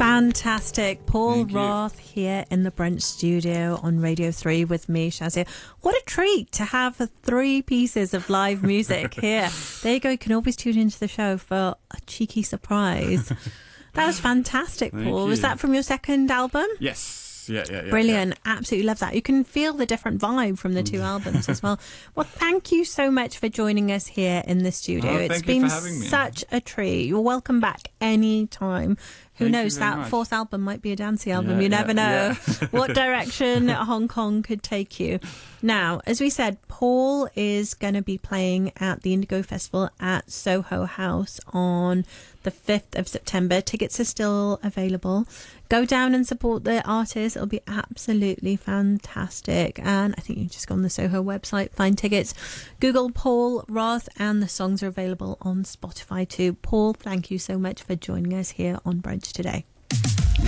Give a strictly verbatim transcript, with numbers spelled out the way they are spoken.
Fantastic. Paul Roth here in the Brunch Studio on Radio three with me, Shazia. What a treat to have three pieces of live music here. There you go. You can always tune into the show for a cheeky surprise. That was fantastic, Paul. Was that from your second album? Yes. Yeah, yeah, yeah. Brilliant. Yeah. Absolutely love that. You can feel the different vibe from the two albums as well. Well, thank you so much for joining us here in the studio. Oh, it's thank been you for having me. Such a treat. You're welcome back anytime. Who Thank knows, you very that much. fourth album might be a dancey album. Yeah, you never yeah, know yeah. what direction Hong Kong could take you. Now, as we said, Paul is going to be playing at the Indigo Festival at Soho House on the fifth of September. Tickets are still available. Go down and support the artist. It'll be absolutely fantastic. And I think you just go on the Soho website, find tickets, Google Paul Roth, and the songs are available on Spotify too. Paul, thank you so much for joining us here on Brunch today.